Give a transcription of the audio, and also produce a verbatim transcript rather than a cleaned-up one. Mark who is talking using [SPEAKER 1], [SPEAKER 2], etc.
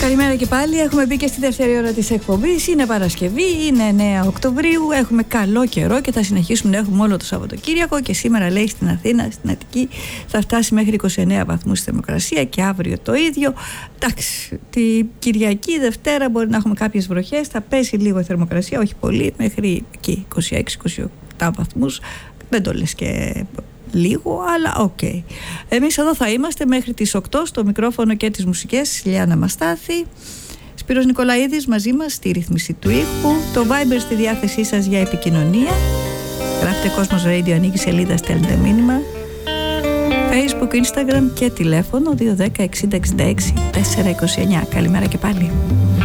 [SPEAKER 1] Καλημέρα και πάλι. Έχουμε μπει και στη δεύτερη ώρα της εκπομπής. Είναι Παρασκευή, είναι εννέα Οκτωβρίου. Έχουμε καλό καιρό και θα συνεχίσουμε να έχουμε όλο το Σαββατοκύριακο. Και σήμερα, λέει, στην Αθήνα, στην Αττική, θα φτάσει μέχρι είκοσι εννέα βαθμούς η θερμοκρασία και αύριο το ίδιο. Εντάξει, την Κυριακή, Δευτέρα μπορεί να έχουμε κάποιες βροχές. Θα πέσει λίγο η θερμοκρασία, όχι πολύ, μέχρι εκεί είκοσι έξι είκοσι επτά βαθμούς. Δεν το λες και λίγο, αλλά οκ. Okay. Εμείς εδώ θα είμαστε μέχρι τις οκτώ στο μικρόφωνο και τις μουσικές. Λιάννα Μαστάθη, Σπύρος Νικολαίδης μαζί μας στη ρύθμιση του ήχου. Το Viber στη διάθεσή σας για επικοινωνία. Γράφτε Κόσμος Radio, ανοίγει σελίδα, στέλνετε μήνυμα. Facebook, Instagram και τηλέφωνο δύο ένα μηδέν εξήντα εξήντα έξι τετρακόσια είκοσι εννέα. Καλημέρα και πάλι.